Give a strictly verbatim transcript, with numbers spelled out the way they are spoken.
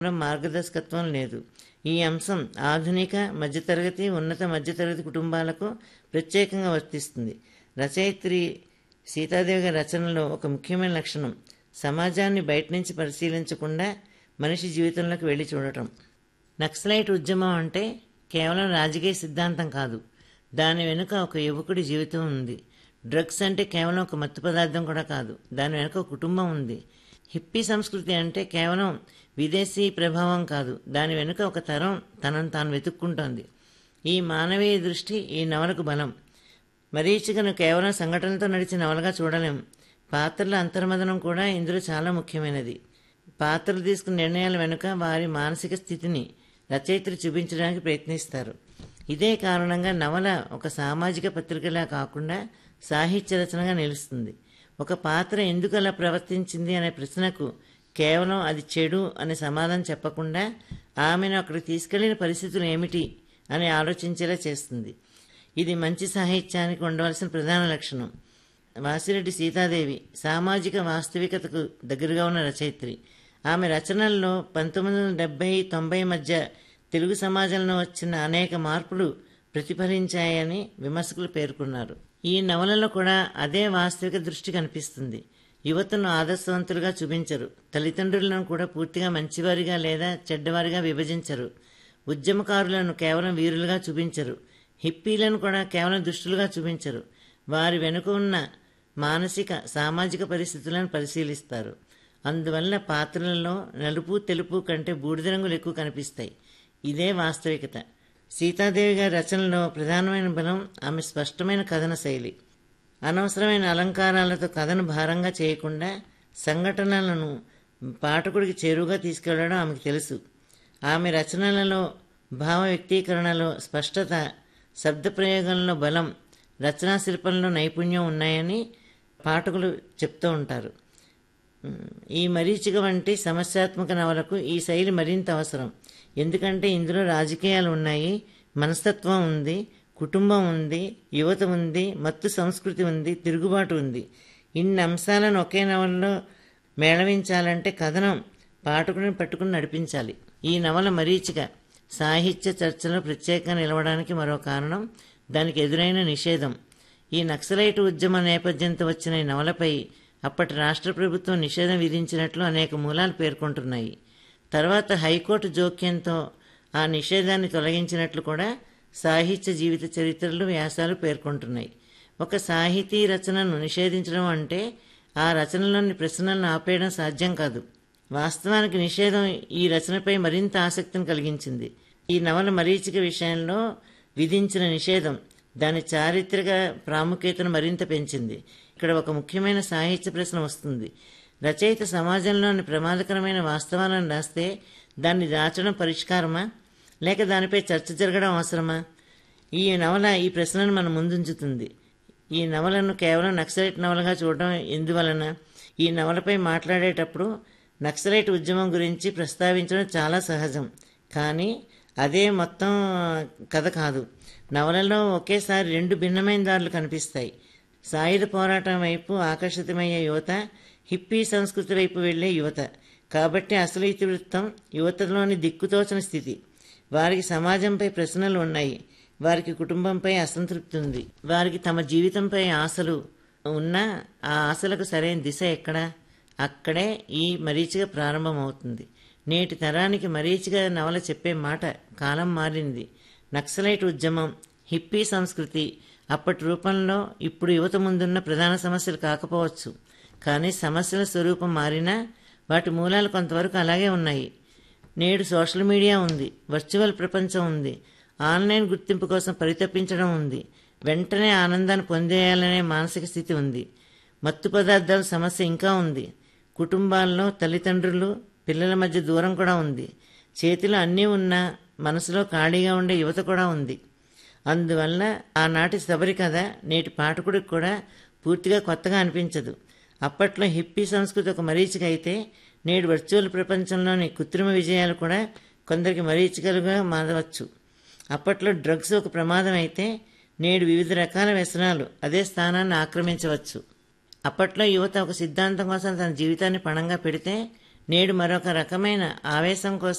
మార్గదర్శకత్వం లేదు. ఈ అంశం ఆధునిక మధ్యతరగతి, ఉన్నత మధ్యతరగతి కుటుంబాలకు ప్రత్యేకంగా వర్తిస్తుంది. రచయిత్రి సీతాదేవి గారి రచనలో ఒక ముఖ్యమైన లక్షణం సమాజాన్ని బయట నుంచి పరిశీలించకుండా మనిషి జీవితంలోకి వెళ్ళి చూడటం. నక్సలైట్ ఉద్యమం అంటే కేవలం రాజకీయ సిద్ధాంతం కాదు, దాని వెనుక ఒక యువకుడి జీవితం ఉంది. డ్రగ్స్ అంటే కేవలం ఒక మత్తు పదార్థం కూడా కాదు, దాని వెనుక ఒక కుటుంబం ఉంది. హిప్పీ సంస్కృతి అంటే కేవలం విదేశీ ప్రభావం కాదు, దాని వెనుక ఒక తరం తనను తాను వెతుక్కుంటోంది. ఈ మానవీయ దృష్టి ఈ నవలకు బలం. మరీచికను కేవలం సంఘటనలతో నడిచిన నవలగా చూడలేం. పాత్రల అంతర్మదనం కూడా ఇందులో చాలా ముఖ్యమైనది. పాత్రలు తీసుకున్న నిర్ణయాల వెనుక వారి మానసిక స్థితిని రచయిత్రి చూపించడానికి ప్రయత్నిస్తారు. ఇదే కారణంగా నవల ఒక సామాజిక పత్రికలా కాకుండా సాహిత్య రచనగా నిలుస్తుంది. ఒక పాత్ర ఎందుకు అలా ప్రవర్తించింది అనే ప్రశ్నకు కేవలం అది చెడు అనే సమాధానం చెప్పకుండా ఆమెను అక్కడికి తీసుకెళ్లిన పరిస్థితులు ఏమిటి అని ఆలోచించేలా చేస్తుంది. ఇది మంచి సాహిత్యానికి ఉండవలసిన ప్రధాన లక్షణం. వాసిరెడ్డి సీతాదేవి సామాజిక వాస్తవికతకు దగ్గరగా ఉన్న రచయిత్రి. ఆమె రచనల్లో పంతొమ్మిది వందల డెబ్బై తొంభై మధ్య తెలుగు సమాజంలో వచ్చిన అనేక మార్పులు ప్రతిఫలించాయని విమర్శకులు పేర్కొన్నారు. ఈ నవలలో కూడా అదే వాస్తవిక దృష్టి కనిపిస్తుంది. యువతను ఆదర్శవంతులుగా చూపించరు, తల్లిదండ్రులను కూడా పూర్తిగా మంచివారిగా లేదా చెడ్డవారిగా విభజించరు, ఉద్యమకారులను కేవలం వీరులుగా చూపించరు, హిప్పీలను కూడా కేవలం దుష్టులుగా చూపించరు. వారి వెనుక ఉన్న మానసిక సామాజిక పరిస్థితులను పరిశీలిస్తారు. అందువల్ల పాత్రలలో నలుపు తెలుపు కంటే బూడిద రంగులు ఎక్కువ కనిపిస్తాయి. ఇదే వాస్తవికత. సీతాదేవి గారి రచనలో ప్రధానమైన బలం ఆమె స్పష్టమైన కథన శైలి. అనవసరమైన అలంకారాలతో కథను భారంగా చేయకుండా సంఘటనలను పాఠకుడికి చేరువుగా తీసుకెళ్లడం ఆమెకు తెలుసు. ఆమె రచనలలో భావ వ్యక్తీకరణలో స్పష్టత, శబ్ద ప్రయోగంలో బలం, రచనా శిల్పంలో నైపుణ్యం ఉన్నాయని పాఠకులు చెప్తూ ఉంటారు. ఈ మరీచిక వంటి సమస్యాత్మక నవలకు ఈ శైలి మరింత అవసరం. ఎందుకంటే ఇందులో రాజకీయాలు ఉన్నాయి, మనస్తత్వం ఉంది, కుటుంబం ఉంది, యువత ఉంది, మత్తు సంస్కృతి ఉంది, తిరుగుబాటు ఉంది. ఇన్ని అంశాలను ఒకే నవలలో మేళవించాలంటే కథనం పాఠకుడిని పట్టుకుని నడిపించాలి. ఈ నవల మరీచిక సాహిత్య చర్చలో ప్రత్యేకంగా నిలవడానికి మరో కారణం దానికి ఎదురైన నిషేధం. ఈ నక్సలైట్ ఉద్యమ నేపథ్యంతో వచ్చిన ఈ నవలపై అప్పటి రాష్ట్ర ప్రభుత్వం నిషేధం విధించినట్లు అనేక మూలాలు పేర్కొంటున్నాయి. తర్వాత హైకోర్టు జోక్యంతో ఆ నిషేధాన్ని తొలగించినట్లు కూడా సాహిత్య జీవిత చరిత్రలు, వ్యాసాలు పేర్కొంటున్నాయి. ఒక సాహితీ రచనను నిషేధించడం అంటే ఆ రచనలోని ప్రశ్నలను ఆపేయడం సాధ్యం కాదు. వాస్తవానికి నిషేధం ఈ రచనపై మరింత ఆసక్తిని కలిగించింది. ఈ నవల మరీచిక విషయంలో విధించిన నిషేధం దాని చారిత్రక ప్రాముఖ్యతను మరింత పెంచింది. ఇక్కడ ఒక ముఖ్యమైన సాహిత్య ప్రశ్న వస్తుంది. రచయిత సమాజంలోని ప్రమాదకరమైన వాస్తవాలను రాస్తే దాన్ని దాచడం పరిష్కారమా, లేక దానిపై చర్చ జరగడం అవసరమా? ఈ నవల ఈ ప్రశ్నను మన ముందుంచుతుంది. ఈ నవలను కేవలం నక్సలైట్ నవలగా చూడడం ఎందువలన? ఈ నవలపై మాట్లాడేటప్పుడు నక్సలైట్ ఉద్యమం గురించి ప్రస్తావించడం చాలా సహజం, కానీ అదే మొత్తం కథ కాదు. నవలలో ఒకేసారి రెండు భిన్నమైన దారులు కనిపిస్తాయి. సాయుధ పోరాటం వైపు ఆకర్షితమయ్యే యువత, హిప్పీ సంస్కృతి వైపు వెళ్లే యువత. కాబట్టి అసలు ఇతివృత్తం యువతలోని దిక్కుతోచని స్థితి. వారికి సమాజంపై ప్రశ్నలు ఉన్నాయి, వారికి కుటుంబంపై అసంతృప్తి ఉంది, వారికి తమ జీవితంపై ఆశలు ఉన్నా ఆ ఆశలకు సరైన దిశ ఎక్కడా? అక్కడే ఈ మరీచిక ప్రారంభమవుతుంది. నేటి తరానికి మరీచిక నవల చెప్పే మాట కాలం మారింది. నక్సలైట్ ఉద్యమం, హిప్పీ సంస్కృతి అప్పటి రూపంలో ఇప్పుడు యువత ముందున్న ప్రధాన సమస్యలు కాకపోవచ్చు, కానీ సమస్యల స్వరూపం మారినా వాటి మూలాలు కొంతవరకు అలాగే ఉన్నాయి. నేడు సోషల్ మీడియా ఉంది, వర్చువల్ ప్రపంచం ఉంది, ఆన్లైన్ గుర్తింపు కోసం పరితపించడం ఉంది, వెంటనే ఆనందాన్ని పొందేయాలనే మానసిక స్థితి ఉంది. మత్తు పదార్థాల సమస్య ఇంకా ఉంది. కుటుంబాల్లో తల్లిదండ్రులు పిల్లల మధ్య దూరం కూడా ఉంది. చేతిలో అన్నీ ఉన్నా మనసులో ఖాళీగా ఉండే యువత కూడా ఉంది. అందువల్ల ఆనాటి శబరి కథ నేటి పాఠకుడికి కూడా పూర్తిగా కొత్తగా అనిపించదు. అప్పట్లో హిప్పీ సంస్కృతి ఒక మరీచిక అయితే నేడు వర్చువల్ ప్రపంచంలోని కృత్రిమ విజయాలు కూడా కొందరికి మరీచికలుగా మారవచ్చు. అప్పట్లో డ్రగ్స్ ఒక ప్రమాదం అయితే నేడు వివిధ రకాల వ్యసనాలు అదే స్థానాన్ని ఆక్రమించవచ్చు. అప్పట్లో యువత ఒక సిద్ధాంతం కోసం తన జీవితాన్ని పణంగా పెడితే నేడు మరొక రకమైన ఆవేశం కోసం